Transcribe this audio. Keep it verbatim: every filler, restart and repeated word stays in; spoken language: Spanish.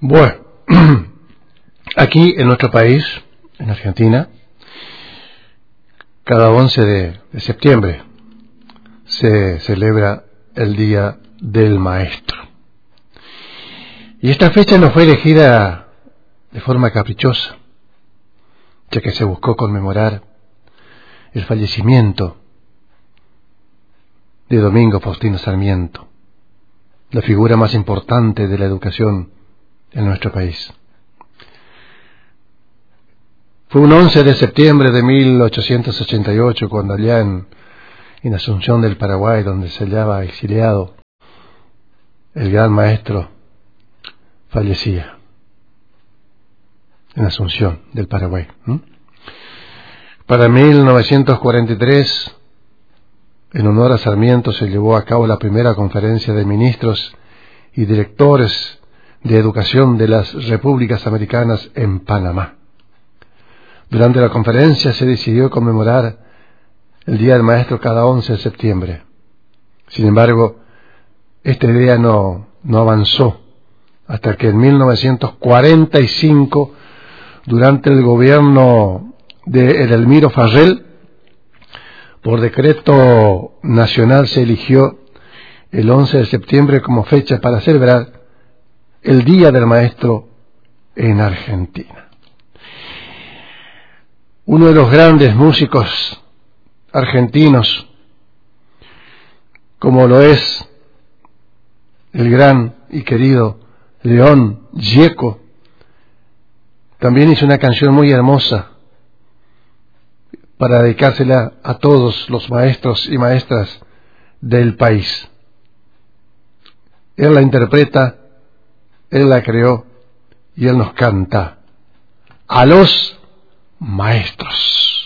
Bueno, aquí en nuestro país, en Argentina, cada once de, de septiembre se celebra el Día del Maestro. Y esta fecha no fue elegida de forma caprichosa, ya que se buscó conmemorar el fallecimiento de Domingo Faustino Sarmiento, la figura más importante de la educación en nuestro país. Fue un once de septiembre de mil ochocientos ochenta y ocho cuando allá en, en Asunción del Paraguay, donde se hallaba exiliado, el gran maestro fallecía. En Asunción del Paraguay. ¿Mm? Para mil novecientos cuarenta y tres, en honor a Sarmiento, se llevó a cabo la primera conferencia de ministros y directores de educación de las repúblicas americanas en Panamá. Durante la conferencia se decidió conmemorar el Día del Maestro cada once de septiembre. Sin embargo, esta idea no, no avanzó hasta que en mil novecientos cuarenta y cinco, durante el gobierno de Edelmiro Farrell, por decreto nacional se eligió el once de septiembre como fecha para celebrar el Día del Maestro en Argentina. Uno de los grandes músicos argentinos, como lo es el gran y querido León Gieco, también hizo una canción muy hermosa para dedicársela a todos los maestros y maestras del país. Él la interpreta, él la creó y él nos canta: a los maestros.